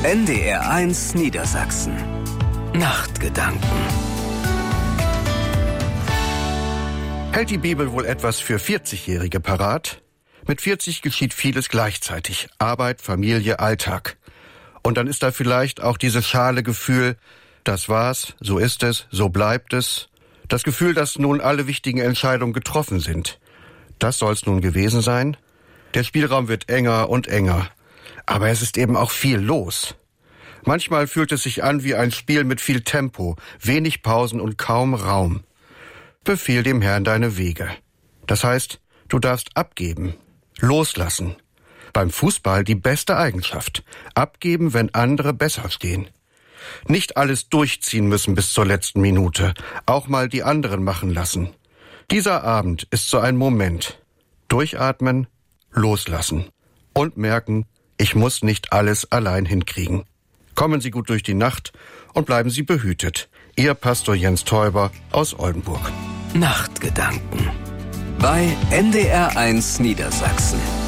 NDR1 Niedersachsen. Nachtgedanken. Hält die Bibel wohl etwas für 40-Jährige parat? Mit 40 geschieht vieles gleichzeitig. Arbeit, Familie, Alltag. Und dann ist da vielleicht auch dieses schale Gefühl, das war's, so ist es, so bleibt es. Das Gefühl, dass nun alle wichtigen Entscheidungen getroffen sind. Das soll's nun gewesen sein? Der Spielraum wird enger und enger. Aber es ist eben auch viel los. Manchmal fühlt es sich an wie ein Spiel mit viel Tempo, wenig Pausen und kaum Raum. Befiehl dem Herrn deine Wege. Das heißt, du darfst abgeben, loslassen. Beim Fußball die beste Eigenschaft. Abgeben, wenn andere besser stehen. Nicht alles durchziehen müssen bis zur letzten Minute. Auch mal die anderen machen lassen. Dieser Abend ist so ein Moment. Durchatmen, loslassen. Und merken, ich muss nicht alles allein hinkriegen. Kommen Sie gut durch die Nacht und bleiben Sie behütet. Ihr Pastor Jens Täuber aus Oldenburg. Nachtgedanken bei NDR1 Niedersachsen.